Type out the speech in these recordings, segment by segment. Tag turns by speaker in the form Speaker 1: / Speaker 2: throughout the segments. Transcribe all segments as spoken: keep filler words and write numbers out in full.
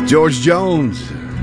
Speaker 1: George Jones,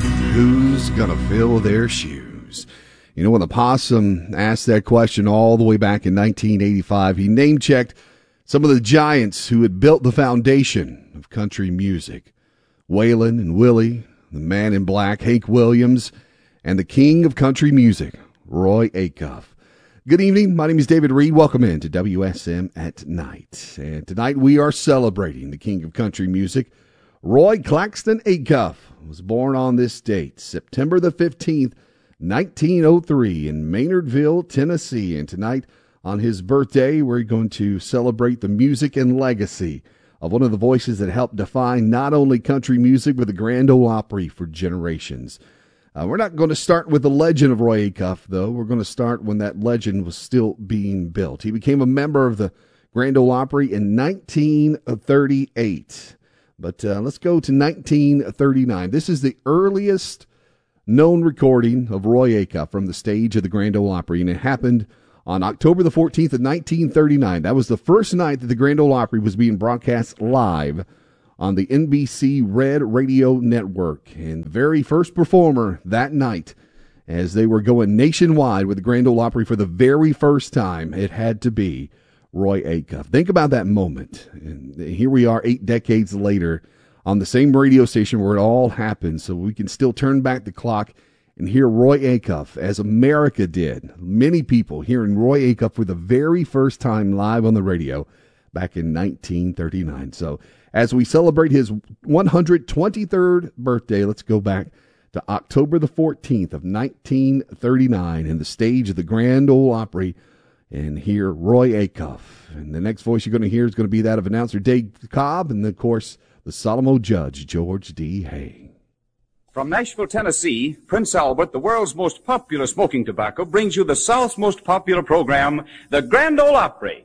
Speaker 1: who's gonna fill their shoes? You know, when the Possum asked that question all the way back in nineteen eighty-five, he name-checked some of the giants who had built the foundation of country music. Waylon and Willie, the Man in Black, Hank Williams, and the king of country music, Roy Acuff. Good evening. My name is David Reed. Welcome in to W S M at Night. And tonight we are celebrating the king of country music. Roy Claxton Acuff was born on this date, September the fifteenth, nineteen oh three, in Maynardville, Tennessee. And tonight, on his birthday, we're going to celebrate the music and legacy of one of the voices that helped define not only country music, but the Grand Ole Opry for generations. Uh, we're not going to start with the legend of Roy Acuff, though. We're going to start when that legend was still being built. He became a member of the Grand Ole Opry in nineteen thirty-eight. But uh, let's go to nineteen thirty-nine. This is the earliest known recording of Roy Acuff from the stage of the Grand Ole Opry, and it happened on October the fourteenth of nineteen thirty-nine. That was the first night that the Grand Ole Opry was being broadcast live on the N B C Red Radio Network. And the very first performer that night, as they were going nationwide with the Grand Ole Opry for the very first time, it had to be Roy Acuff. Think about that moment. And here we are eight decades later on the same radio station where it all happened, so we can still turn back the clock and hear Roy Acuff, as America did. Many people hearing Roy Acuff for the very first time live on the radio back in nineteen thirty-nine. So as we celebrate his one hundred twenty-third birthday, let's go back to October the fourteenth of nineteen thirty-nine in the stage of the Grand Ole Opry and hear Roy Acuff. And the next voice you're going to hear is going to be that of announcer Dave Cobb and, of course, the Solemn Judge, George D. Hay.
Speaker 2: From Nashville, Tennessee, Prince Albert, the world's most popular smoking tobacco, brings you the South's most popular program, the Grand Ole Opry.